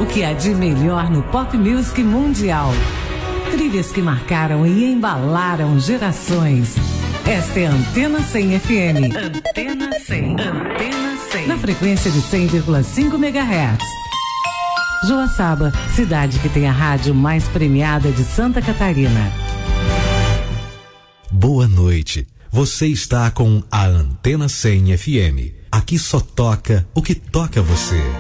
O que há de melhor no pop music mundial. Trilhas que marcaram e embalaram gerações. Esta é a Antena 100 FM. Antena 100. Antena 100. Na frequência de 100,5 MHz. Joaçaba, cidade que tem a rádio mais premiada de Santa Catarina. Boa noite. Você está com a Antena 100 FM. Aqui só toca o que toca você.